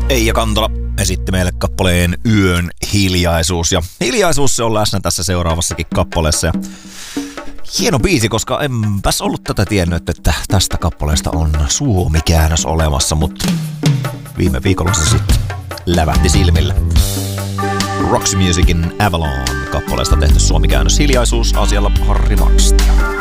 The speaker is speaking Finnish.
Eija Kantola esitti meille kappaleen Yön hiljaisuus. Ja hiljaisuus se on läsnä tässä seuraavassakin kappaleessa. Ja hieno biisi, koska enpäs ollut tätä tiennyt, että tästä kappaleesta on suomikäännös olemassa, mutta viime viikolla se sitten lävähti silmille. Roxy Musicin Avalon kappaleesta tehty suomikäännös. Hiljaisuus asialla Harri Makstia.